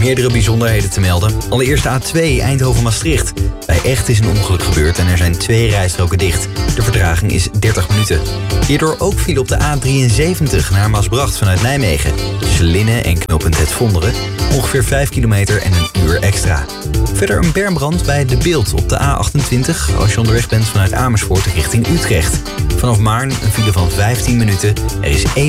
Meerdere bijzonderheden te melden. Allereerst de A2 Eindhoven-Maastricht. Bij Echt is een ongeluk gebeurd en er zijn 2 rijstroken dicht. De vertraging is 30 minuten. Hierdoor ook viel op de A73 naar Maasbracht vanuit Nijmegen. Tussen Linnen en knooppunt Het Vonderen. Ongeveer 5 kilometer en een uur extra. Verder een bermbrand bij De Bilt op de A28... als je onderweg bent vanuit Amersfoort richting Utrecht. Vanaf Maarn een file van 15 minuten. Er is 1